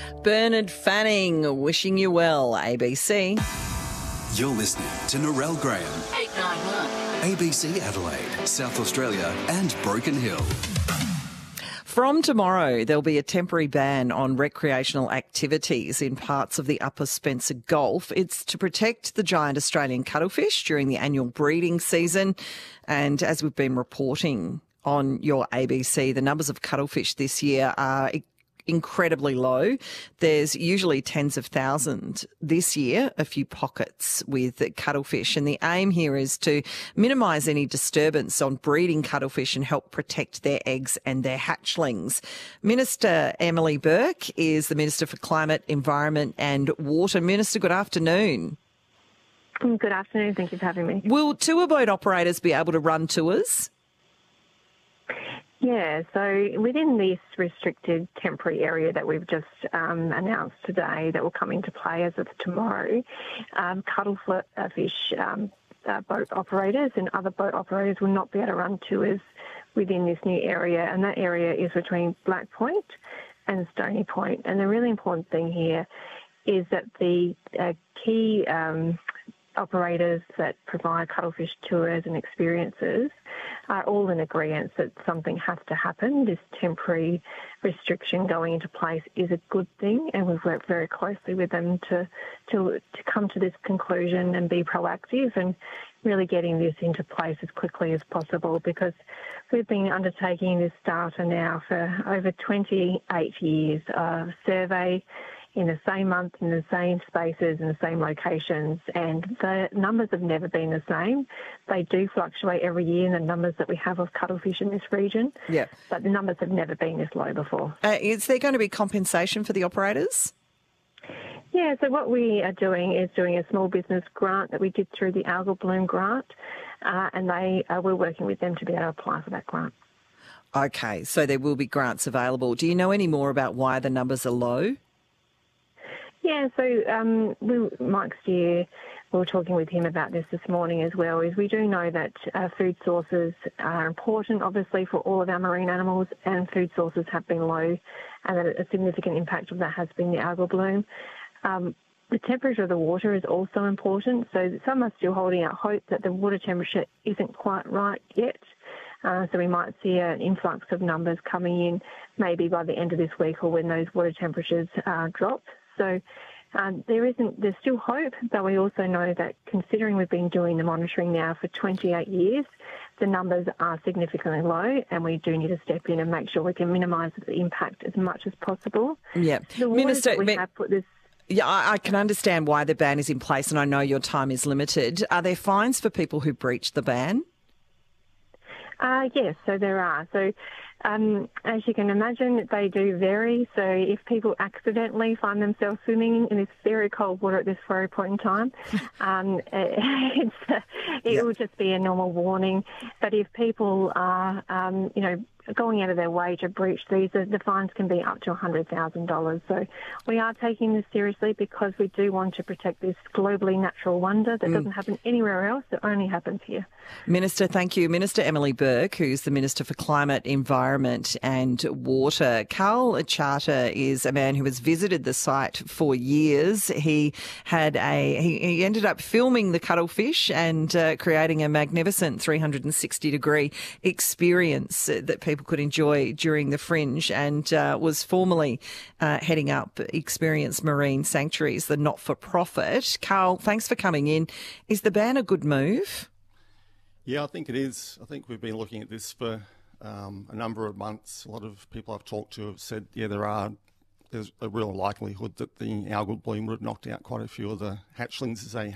Bernard Fanning, wishing you well, ABC. You're listening to Narelle Graham. 891. ABC Adelaide, South Australia and Broken Hill. From tomorrow, there'll be a temporary ban on recreational activities in parts of the Upper Spencer Gulf. It's to protect the giant Australian cuttlefish during the annual breeding season. And as we've been reporting on your ABC, the numbers of cuttlefish this year are incredibly low. There's usually tens of thousands. This year, a few pockets with cuttlefish. And the aim here is to minimise any disturbance on breeding cuttlefish and help protect their eggs and their hatchlings. Minister Emily Burke is the Minister for Climate, Environment and Water. Minister, good afternoon. Good afternoon. Thank you for having me. Will tour boat operators be able to run tours? Yeah, so within this restricted temporary area that we've just announced today that will come into play as of tomorrow, cuttlefish boat operators and other boat operators will not be able to run tours within this new area, and that area is between Black Point and Stony Point. And the really important thing here is that the key operators that provide cuttlefish tours and experiences are all in agreement that something has to happen. This temporary restriction going into place is a good thing, and we've worked very closely with them to come to this conclusion and be proactive and really getting this into place as quickly as possible, because we've been undertaking this data now for over 28 years of survey in the same month, in the same spaces, in the same locations, and the numbers have never been the same. They do fluctuate every year in the numbers that we have of cuttlefish in this region, but the numbers have never been this low before. Is there going to be compensation for the operators? Yeah, so what we are doing is doing a small business grant that we did through the Algal Bloom grant, and we're working with them to be able to apply for that grant. Okay, so there will be grants available. Do you know any more about why the numbers are low? Yeah, so Mike Steer, we were talking with him about this morning as well, is we do know that food sources are important, obviously, for all of our marine animals, and food sources have been low, and that a significant impact of that has been the algal bloom. The temperature of the water is also important, so some are still holding out hope that the water temperature isn't quite right yet. So we might see an influx of numbers coming in maybe by the end of this week or when those water temperatures drop. So there's still hope, but we also know that considering we've been doing the monitoring now for 28 years, the numbers are significantly low, and we do need to step in and make sure we can minimise the impact as much as possible. Yeah. Minister, we have put this... Yeah, I can understand why the ban is in place, and I know your time is limited. Are there fines for people who breach the ban? Yes, so there are. So as you can imagine, they do vary. So if people accidentally find themselves swimming in this very cold water at this very point in time, it will just be a normal warning. But if people are, going out of their way to breach these, the fines can be up to $100,000. So we are taking this seriously because we do want to protect this globally natural wonder that doesn't happen anywhere else. It only happens here. Minister, thank you. Minister Emily Burke, who's the Minister for Climate, Environment and Water. Carl Charter is a man who has visited the site for years. He ended up filming the cuttlefish and creating a magnificent 360-degree experience that people could enjoy during the Fringe, and was formerly heading up Experience Marine Sanctuaries, the not-for-profit. Carl, thanks for coming in. Is the ban a good move? Yeah, I think it is. I think we've been looking at this for a number of months. A lot of people I've talked to have said, yeah, there's a real likelihood that the algal bloom would have knocked out quite a few of the hatchlings as they